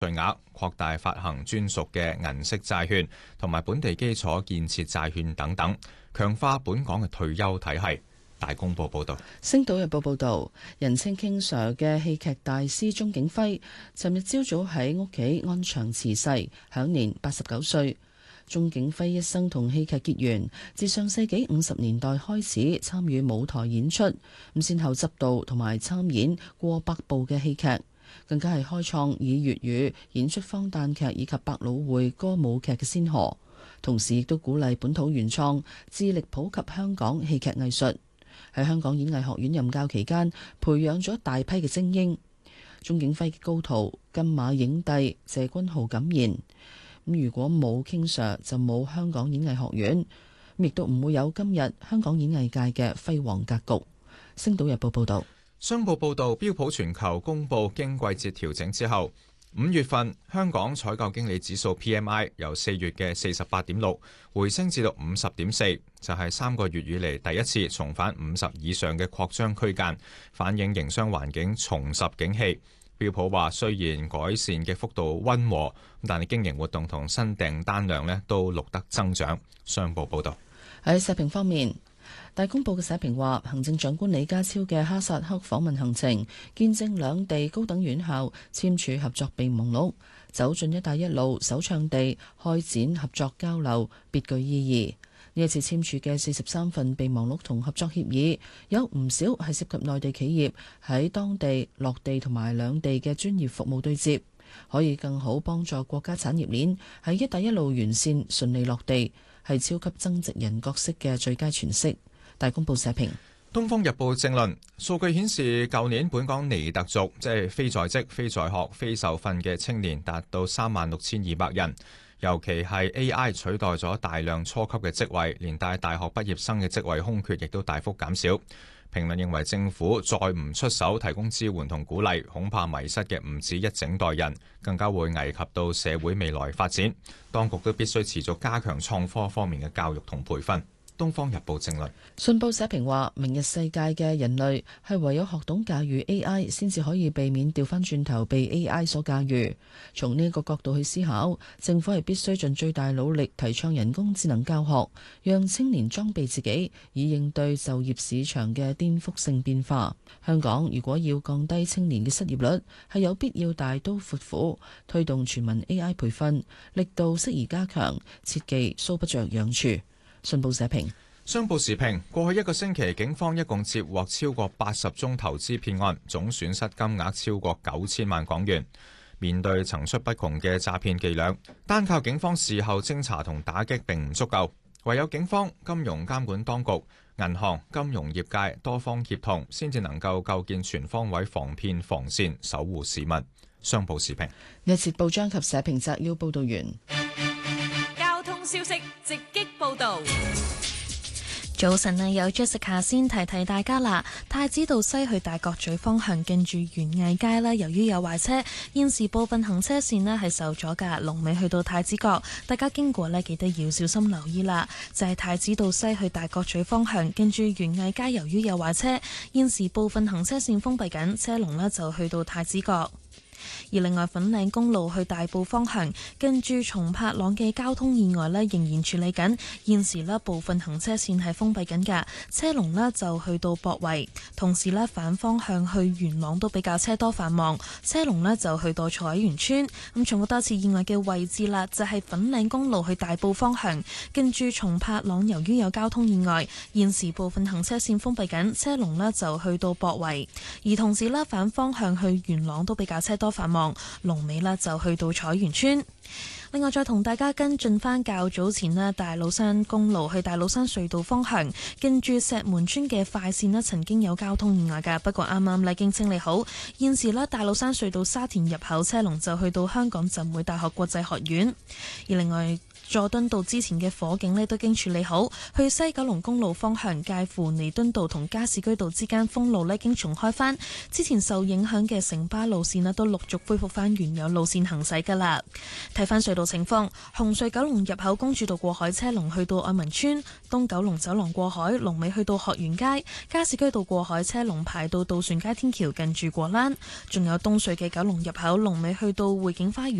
稅額，擴大發行專屬嘅銀色債券同埋本地基礎建設債券等等，強化本港嘅退休體系。大公報報導，《 星島日報》報導，人稱 King Sir 嘅戲劇大師鍾景輝，尋日朝早喺屋企安詳辭世，享年89歲。鍾景輝一生同戲劇結緣，自上世紀50年代開始參與舞台演出，咁先後執導同埋參演過百部嘅戲劇，更加係開創以粵語演出荒誕劇以及百老匯歌舞劇嘅先河。同時亦都鼓勵本土原創，致力普及香港戲劇藝術。喺香港演藝學院任教期間，培養咗大批嘅精英。鍾景輝嘅高徒金馬影帝謝君豪感言：咁如果冇 King Sir，就冇香港演藝學院，亦都唔會有今日香港演藝界嘅輝煌格局。星島日報報道。 商報報導，標普全球公佈經季節調整之後，5月份香港採購經理指數 PMI 由4月嘅48.6回升至到50.4，就係3個月以嚟第一次重返50以上嘅擴張區間，反映營商環境重拾景氣。標普話，雖然改善嘅幅度溫和，但係經營活動同新訂單量呢都錄得增長。商報報導。 喺社評方面，大公報嘅社評話，行政長官李家超嘅哈薩克訪問行程，見證兩地高等院校簽署合作備忘錄，走進一帶一路首倡地開展合作交流，別具意義。呢一次簽署嘅43份備忘錄同合作協議，有唔少係涉及內地企業喺當地落地同埋兩地嘅專業服務對接，可以更好幫助國家產業鏈喺一帶一路沿線順利落地，係超級增值人角色嘅最佳詮釋。大公報社評。《 東方日報》正論，數據顯示，舊年本港尼特族，即係非在職、非在學、非受訓嘅青年達到36,200人，尤其係 AI 取代咗大量初級嘅職位，連帶大學畢業生嘅職位空缺亦都大幅減少。評論認為，政府再唔出手提供支援同鼓勵，恐怕迷失嘅唔止一整代人，更加會危及到社會未來發展。當局都必須持續加強創科方面嘅教育同培訓。《東方日報》正論。 信報社評話，明日世界嘅人類係唯有學懂駕馭 AI，先至可以避免掉返轉頭被 AI 所駕馭。從呢個角度去思考，政府係必須盡最大努力提倡人工智能教學，讓青年裝備自己，以應對就業市場嘅顛覆性變化。香港如果要降低青年嘅失業率，係有必要大刀闊斧推動全民 AI 培訓，力度適宜加強，切忌搔不着癢處。信報社評。 商報時評，過去一個星期，警方一共接獲超過80宗投資騙案，總損失金額超過9000萬港元。面對層出不窮嘅詐騙伎倆，單靠警方事後偵查同打擊並唔足夠，唯有警方、金融監管當局、銀行、金融業界多方協同，先至能夠構建全方位防騙防線，守護市民。商報時評。 呢節報章及社評摘要報道完。 交通消息直擊報道。 早晨啊，有 Jessica 先提提大家啦。太子道西去大角咀方向近住園藝街啦，由於有壞車，現時部分行車線呢係受阻噶，龍尾去到太子角，大家經過呢記得要小心留意啦。就係太子道西去大角咀方向近住園藝街，由於有壞車，現時部分行車線封閉緊，車龍呢就去到太子角。而另外，粉嶺公路去大埔方向近住松柏塱嘅交通意外呢仍然處理緊，現時呢部分行車線係封閉緊㗎，車龍呢就去到博圍，同時呢反方向去元朗都比較車多繁忙，車龍呢就去到彩園村。咁重複多次意外嘅位置啦，就係粉嶺公路去大埔方向近住松柏塱，由於有交通意外，現時部分行車線封閉緊，車龍呢就去到博圍，而同時呢反方向去元朗都比較車多繁忙。龍尾呢就去到彩園村。另外再同大家跟進翻較早前呢，大老山公路去大老山隧道方向近住石門村嘅快線呢曾經有交通意外㗎，不過啱啱已經清理好，現時呢，大老山隧道沙田入口車龍就去到香港浸會大學國際學院。而另外佐敦道之前嘅火警呢都已經處理好，去西九龍公路方向介乎彌敦道同加士居道之間封路呢已經重開返，之前受影響嘅城巴路線呢都陸續恢復返原有路線行駛㗎喇。睇返隧道情況，紅隧九龍入口公主道過海車龍去到愛民村，東九龍走廊過海龍尾去到學園街，加士居道過海車龍排到渡船街天橋近住果欄，仲有東隧嘅九龍入口龍尾去到匯景花園。